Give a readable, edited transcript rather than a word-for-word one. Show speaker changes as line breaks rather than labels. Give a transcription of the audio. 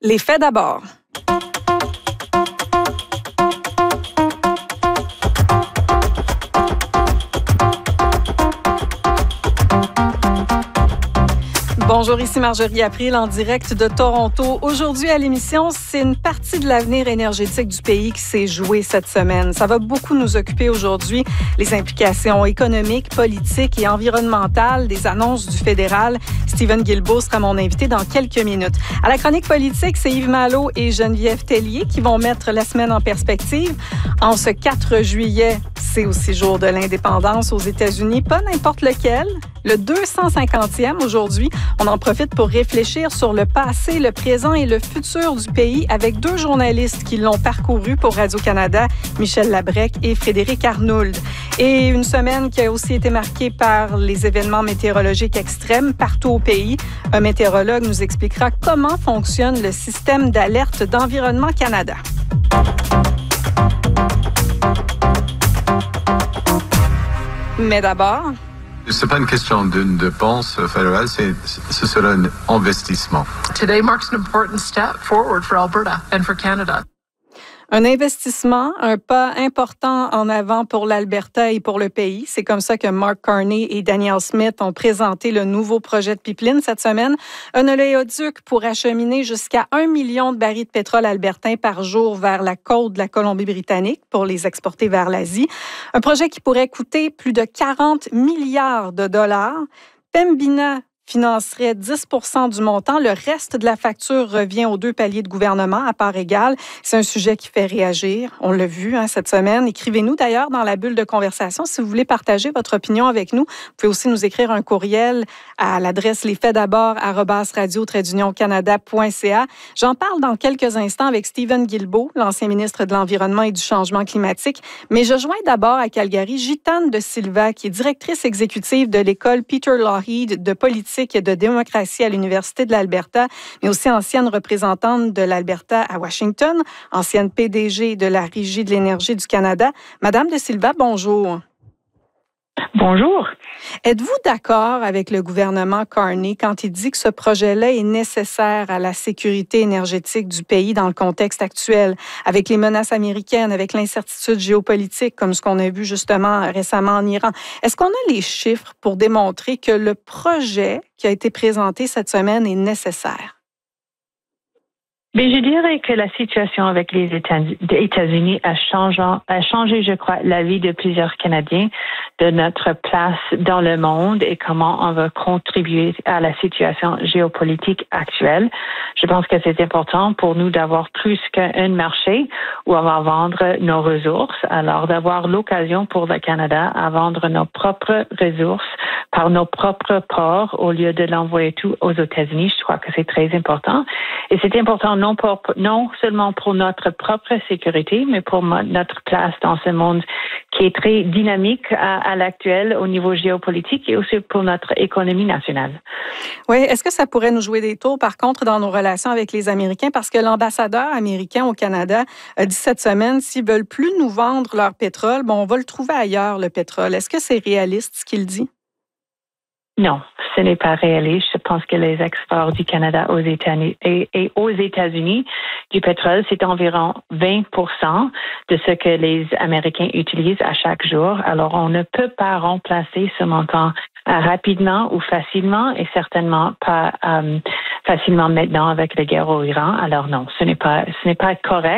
Les faits d'abord. Bonjour, ici Marjorie April en direct de Toronto. Aujourd'hui à l'émission, c'est une partie de l'avenir énergétique du pays qui s'est jouée cette semaine. Ça va beaucoup nous occuper aujourd'hui, les implications économiques, politiques et environnementales des annonces du fédéral. Stephen Guilbeault sera mon invité dans quelques minutes. À la chronique politique, c'est Yves Malo et Geneviève Tellier qui vont mettre la semaine en perspective. En ce 4 juillet, c'est aussi jour de l'indépendance aux États-Unis, pas n'importe lequel. Le 250e aujourd'hui, on en profite pour réfléchir sur le passé, le présent et le futur du pays avec 2 journalistes qui l'ont parcouru pour Radio-Canada, Michel Labrec et Frédéric Arnould. Et une semaine qui a aussi été marquée par les événements météorologiques extrêmes partout au pays. Un météorologue nous expliquera comment fonctionne le système d'alerte d'Environnement Canada. Mais d'abord...
C'est pas une question d'une dépense fédérale, ce sera un investissement.
Today marks an important step forward for Alberta and for Canada.
Un investissement, un pas important en avant pour l'Alberta et pour le pays. C'est comme ça que Mark Carney et Danielle Smith ont présenté le nouveau projet de pipeline cette semaine. Un oléoduc pour acheminer jusqu'à 1 million de barils de pétrole albertain par jour vers la côte de la Colombie-Britannique pour les exporter vers l'Asie. Un projet qui pourrait coûter plus de 40 milliards de dollars. Pembina financerait 10 % du montant. Le reste de la facture revient aux 2 paliers de gouvernement à part égale. C'est un sujet qui fait réagir. On l'a vu cette semaine. Écrivez-nous d'ailleurs dans la bulle de conversation si vous voulez partager votre opinion avec nous. Vous pouvez aussi nous écrire un courriel à l'adresse lesfaitsdabord@radio-canada.ca. J'en parle dans quelques instants avec Stephen Guilbeault, l'ancien ministre de l'Environnement et du Changement climatique. Mais je joins d'abord à Calgary Gitane de Silva, qui est directrice exécutive de l'école Peter Lougheed de politique et de démocratie à l'Université de l'Alberta, mais aussi ancienne représentante de l'Alberta à Washington, ancienne PDG de la Régie de l'énergie du Canada. Madame de Silva, bonjour.
Bonjour.
Êtes-vous d'accord avec le gouvernement Carney quand il dit que ce projet-là est nécessaire à la sécurité énergétique du pays dans le contexte actuel, avec les menaces américaines, avec l'incertitude géopolitique, comme ce qu'on a vu justement récemment en Iran? Est-ce qu'on a les chiffres pour démontrer que le projet qui a été présenté cette semaine est nécessaire?
Mais je dirais que la situation avec les États-Unis a changé, je crois, la vie de plusieurs Canadiens, de notre place dans le monde et comment on va contribuer à la situation géopolitique actuelle. Je pense que c'est important pour nous d'avoir plus qu'un marché où on va vendre nos ressources, alors d'avoir l'occasion pour le Canada à vendre nos propres ressources par nos propres ports au lieu de l'envoyer tout aux États-Unis. Je crois que c'est très important. Et c'est important non seulement pour notre propre sécurité, mais pour notre place dans ce monde qui est très dynamique à l'actuel au niveau géopolitique et aussi pour notre économie nationale.
Oui, est-ce que ça pourrait nous jouer des tours, par contre, dans nos relations avec les Américains? Parce que l'ambassadeur américain au Canada a dit cette semaine, s'ils veulent plus nous vendre leur pétrole, on va le trouver ailleurs, le pétrole. Est-ce que c'est réaliste ce qu'il dit?
Non, ce n'est pas réaliste. Je pense que les exports du Canada aux États-Unis et aux États-Unis du pétrole, c'est environ 20 % de ce que les Américains utilisent à chaque jour. Alors, on ne peut pas remplacer ce montant rapidement ou facilement et certainement pas facilement maintenant avec la guerre au Iran. Alors non, ce n'est pas correct.